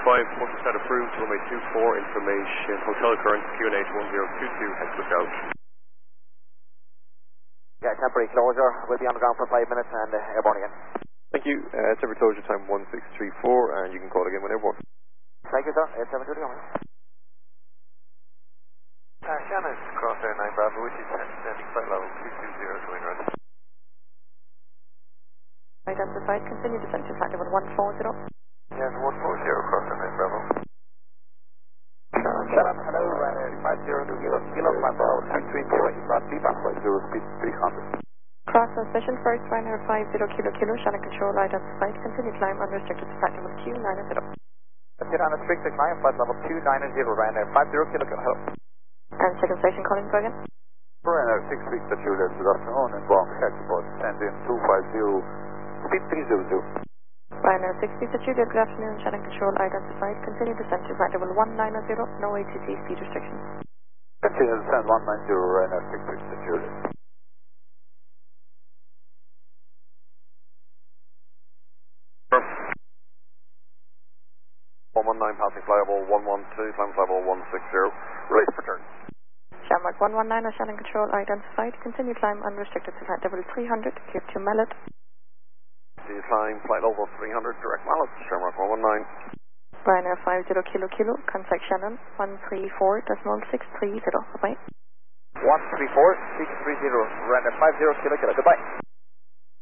1% approved, runway 24, information, hotel occurrence, QNH 1022, head to lookout. Yeah, temporary closure, we'll be on the ground for 5 minutes and airborne again. Thank you, temporary closure time 1634, and you can call again when airborne. Thank you, sir, 872 going. Shannon, Crosshair 9 Bravo, which is standing flight level 220, showing run. Identified, continue descent to flight level 140. Yes, 140, Crosshair 9 Bravo. Shannon, hello, 50 kilo, my Bravo, tank 3 point, not feedback, 0 speed 300. Cross transmission, first Ryanair 50 kilo, Shannon control identified, continue climb unrestricted to flight level 290. Get on a strict climb, flight level 290, Ryanair 50 kilo, hello. And second station calling for again. Ryanair 6 that you left, good afternoon, and Boeing Head support, stand in 250, speed 300. Ryanair 60 to Juliet, good afternoon, Shannon control identified, continue descent to flight level 190, no ATC speed restrictions. Continue descent 190, Ryanair 6 to Juliet. 119, passing flyable 112, climb level 160, release for turn. Shamrock 119, Shannon control identified, continue climb unrestricted to flight level 300, clear to Mallet. Continue climb, flight level 300, direct Mallet, Shamrock 119. Ryanair 50 kilo, contact Shannon 134.630, bye-bye. 134, 630, Ryanair 50 kilo, goodbye.